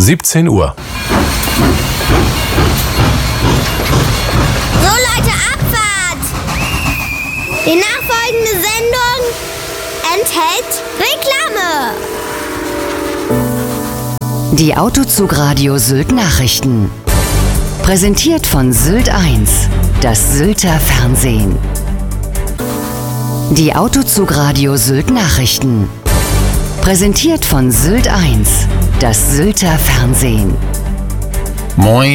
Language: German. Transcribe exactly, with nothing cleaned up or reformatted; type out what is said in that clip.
siebzehn Uhr. So Leute, Abfahrt! Die nachfolgende Sendung enthält Reklame. Die Autozugradio Sylt Nachrichten. Präsentiert von Sylt eins, das Sylter Fernsehen. Die Autozugradio Sylt Nachrichten. Präsentiert von Sylt eins, das Sylter Fernsehen. Moin.